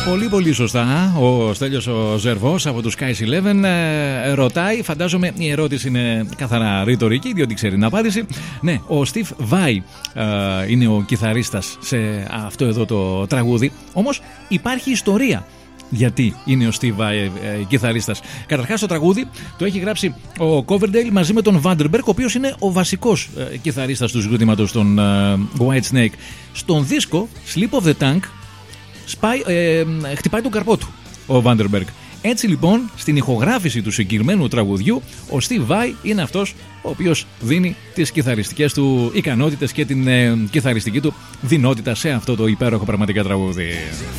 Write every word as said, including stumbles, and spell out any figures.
Πολύ πολύ σωστά ο Στέλιος ο Ζερβός από τους Skies Eleven ε, ρωτάει, φαντάζομαι η ερώτηση είναι καθαρά ρητορική διότι ξέρει την απάντηση. Ναι, ο Steve Vai ε, είναι ο κιθαρίστας σε αυτό εδώ το τραγούδι. Όμως υπάρχει ιστορία γιατί είναι ο Steve Vai ε, κιθαρίστας. Καταρχάς το τραγούδι το έχει γράψει ο Coverdale μαζί με τον Vanderberg, ο οποίος είναι ο βασικός ε, κιθαρίστας του συγκροτήματος των ε, Whitesnake. Στον δίσκο Slip of the Tongue σπάει, ε, χτυπάει τον καρπό του ο Vanderberg. Έτσι λοιπόν στην ηχογράφηση του συγκεκριμένου τραγουδιού ο Steve Vai είναι αυτός ο οποίος δίνει τις κιθαριστικές του ικανότητες και την ε, κιθαριστική του δυνότητα σε αυτό το υπέροχο πραγματικά τραγούδι.